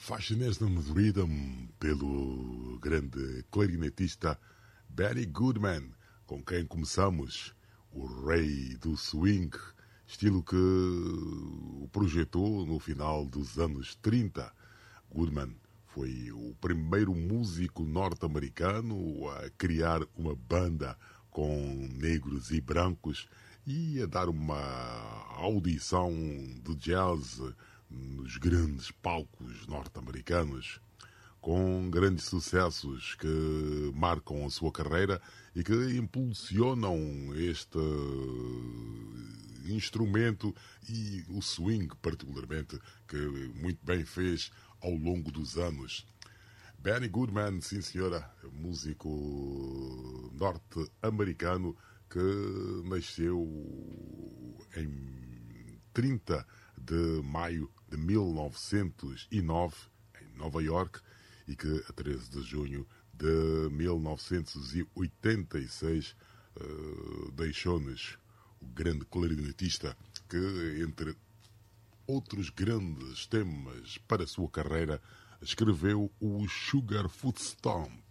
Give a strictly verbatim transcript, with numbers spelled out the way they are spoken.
Fascination Rhythm pelo grande clarinetista Benny Goodman, com quem começamos, o rei do swing, estilo que o projetou no final dos anos trinta. Goodman foi o primeiro músico norte-americano a criar uma banda com negros e brancos e a dar uma audição de jazz nos grandes palcos norte-americanos, com grandes sucessos que marcam a sua carreira e que impulsionam este instrumento e o swing particularmente, que muito bem fez ao longo dos anos. Benny Goodman, sim senhora, músico norte-americano que nasceu em trinta de maio de mil novecentos e nove em Nova York e que a treze de junho de mil novecentos e oitenta e seis uh, deixou-nos o grande clarinetista que, entre outros grandes temas para a sua carreira, escreveu o Sugarfoot Stomp.